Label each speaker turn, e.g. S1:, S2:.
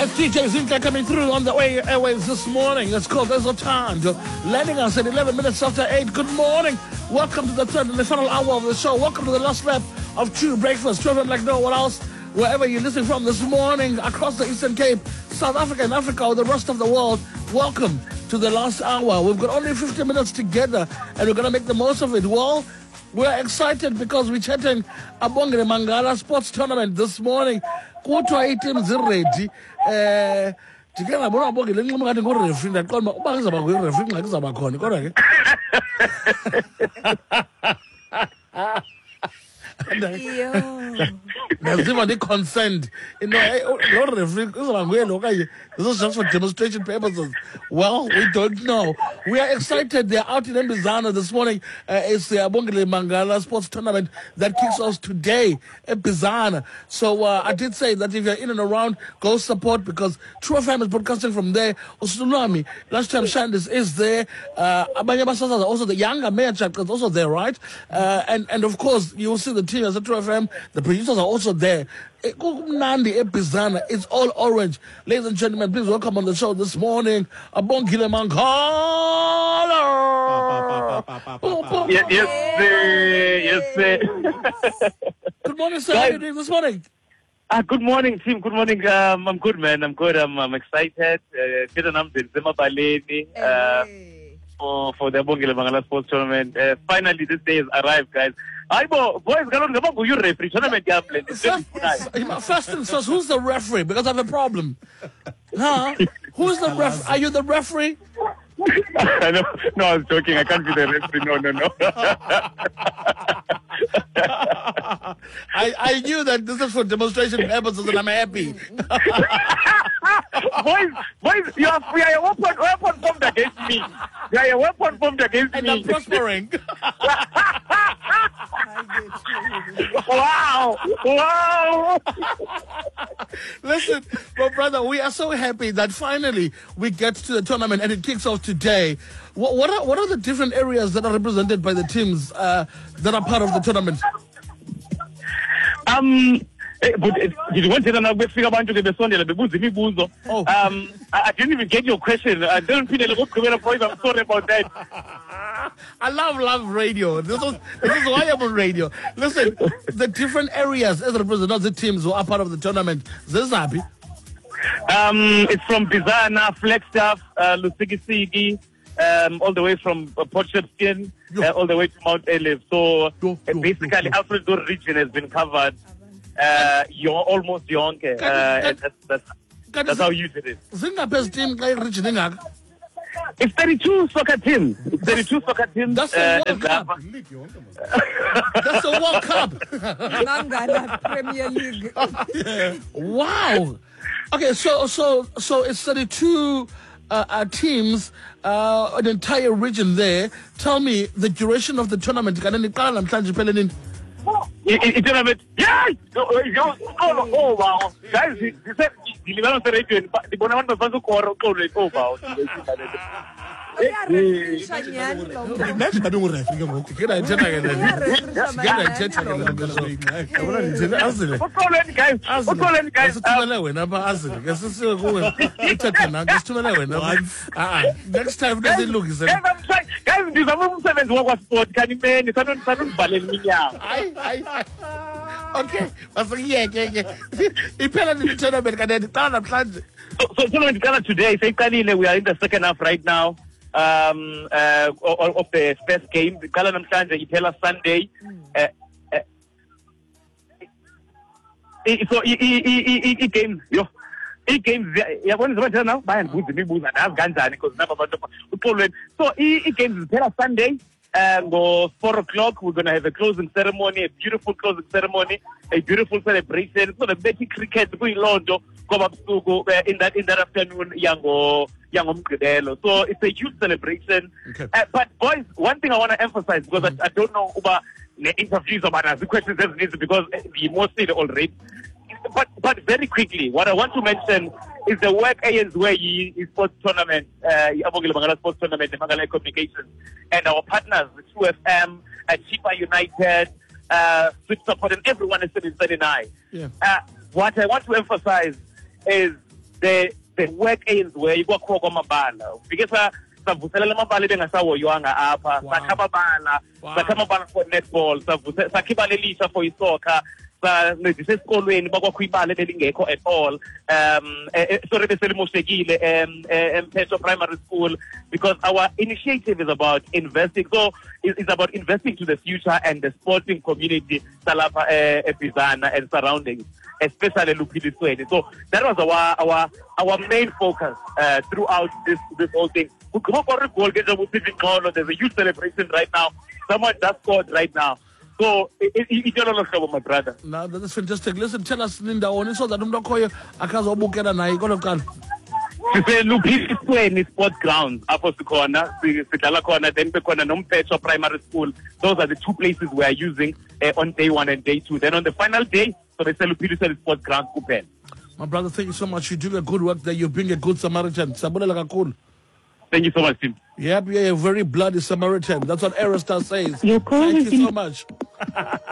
S1: DJ Zinka coming through on the airwaves this morning. It's called There's No Time. Landing us at 11 minutes after 8. Good morning. Welcome to the third and the final hour of the show. Welcome to the last lap of True Breakfast. Children like no one else. Wherever you're listening from this morning, across the Eastern Cape, South Africa and Africa, or the rest of the world, welcome to the last hour. We've got only 50 minutes together, and we're going to make the most of it. Well, we're excited because we're chatting about the Mangala Sports Tournament this morning. Kuthiwa iteams ready. Ndike ngabona bonke le nxema ngathi ngo-referee ndaqonda uba kuzaba ngu-referee xa kuzaba khona kodwa ke ndaziva ndi-concerned lo referee kuzaba nguye lo okanye this is just for demonstration purposes. Well, we don't know. We are excited. They're out in Mbizana this morning. It's the Abongile Mangala Sports Tournament that kicks off today at Mbizana. So I did say that if you're in and around, go support because True FM is broadcasting from there. Usulami, lunchtime Shandis is there. Abanye Basasa are also the younger Mayor Chak is also there, right? And of course, you will see the team as a True FM. The producers are also there. It's all orange. Ladies and gentlemen, please welcome on the show this morning, Abongile Mangala.
S2: Yes, sir.
S1: Good morning, sir. How are you doing this morning?
S2: Good morning, team. Good morning. I'm good, man. I'm good. I'm excited. For the Abongile Mangala Sports Tournament. Finally, this day has arrived, guys. Boys, you referee tournament.
S1: First things first, who's the referee? Because I have a problem. Huh? Who's the ref? Are you the referee?
S2: No, I was joking. I can't be the referee. No.
S1: I knew that this is for demonstration purposes, and I'm happy.
S2: boys, you are a weapon formed against me. You are a weapon formed against me.
S1: And I'm prospering.
S2: Wow!
S1: Listen, my brother, we are so happy that finally we get to the tournament and it kicks off today. What are the different areas that are represented by the teams that are part of the tournament?
S2: But did you want to know I didn't even get your question. I didn't feel a point. I'm sorry about that.
S1: I love radio. This is why I'm on radio. Listen, the different areas as represented the teams who are part of the tournament. This is happy.
S2: It's from Mbizana, Flagstaff, Lusikisiki, all the way from Port Shepstone, all the way to Mount Elif. So basically, Alfredo region has been covered. You're almost Yonke. That's how huge it is. It's 32 soccer teams.
S1: That's a World Cup. That's a World Cup.
S3: Mangala Premier League.
S1: Wow. Okay, so it's 32 teams, an entire region there. Tell me the duration of the tournament.
S2: Tournament. Yeah! Oh, wow. Guys,
S1: next time doesn't look okay.
S2: So tournament today, we are in the second half right now. Of the first game, Ipela Sunday. So games, games. Yeah, what is the now? Buy and put the people and have guns because never about so games Ipela Sunday. Go 4 o'clock. We're gonna have a closing ceremony, a beautiful closing ceremony, a beautiful celebration. It's not a betting cricket going Londo. Come up to in that afternoon, Yango. So it's a huge celebration.
S1: Okay.
S2: But boys, one thing I want to emphasize because I don't know about the interviews about the questions because we mostly already. But very quickly, what I want to mention is the work ANZWE sports tournament, Abongile Mangala Sports Tournament, the Mangala Communications, and our partners, the 2FM, Chipa United, Switch Support, and everyone is sitting inside.
S1: Yeah.
S2: What I want to emphasize is the work eyenziweyo ikwakho kwamabala ufike savuselela amabala bengasahoywanga apha sakha amabala for netball sakhipha lelisha for isoccer sancedisa esikolweni bakwakho ibala elingekho at all sorry beselimoshekile Mpheto Primary School, because our initiative is about investing. So it's about investing to the future and the sporting community salapha eBizana and surroundings, especially Luphilisweni. So that was our main focus throughout this whole thing. There's a huge celebration right now. Someone just scored right now. So, my brother.
S1: No, that is fantastic. Listen, tell us, Linda, so that umlokoyo akazobukela naye kolokala.
S2: Luphilisweni Sports Grounds apho sikhona sidlala khona, then bekhona noMpheto Primary School. Those are the two places we are using on day 1 and day 2. Then on the final day, so they say Luphilisweni Sports Grounds kuphela.
S1: My brother, thank you so much. You're doing a good work there. You're being a good Samaritan. Sabulela kakhulu.
S2: Thank you so much, Tim.
S1: Yep, you're a very bloody Samaritan. That's what Aerostar says. Thank you so much.